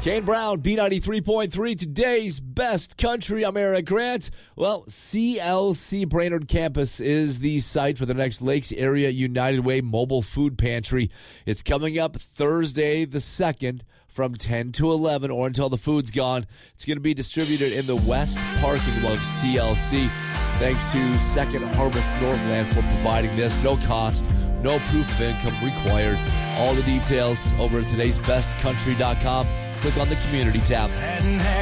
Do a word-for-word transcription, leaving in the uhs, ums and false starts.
Kane Brown, B ninety-three point three, today's best country. I'm Eric Grant. Well, C L C Brainerd Campus is the site for the next Lakes Area United Way Mobile Food Pantry. It's coming up Thursday the second from ten to eleven or until the food's gone. It's going to be distributed in the west parking lot of C L C. Thanks to Second Harvest Northland for providing this. No cost, no proof of income required. All the details over at today's best country dot com. Click on the community tab.